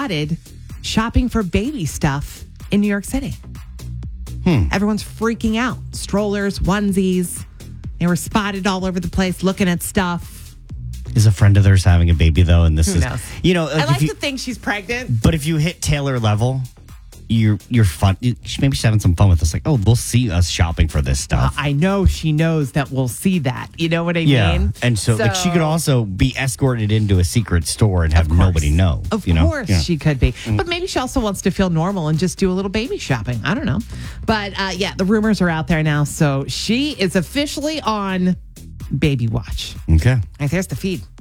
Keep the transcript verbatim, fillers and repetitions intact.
spotted shopping for baby stuff in New York City. Hmm. Everyone's freaking out. Strollers, onesies. They were spotted all over the place looking at stuff. Is a friend of theirs having a baby, though? And this Who is, knows? you know, I like you, to think she's pregnant. But if you hit Taylor level, you're you're fun. Maybe she's having some fun with us. Like, oh, they'll see us shopping for this stuff. Uh, I know she knows that we'll see that. You know what I yeah. mean? And so, like, she could also be escorted into a secret store and have nobody know. Of you know? course yeah. she could be. But maybe she also wants to feel normal and just do a little baby shopping. I don't know. But uh, yeah, the rumors are out there now. So she is officially on baby watch. Okay. All right, there's the feed.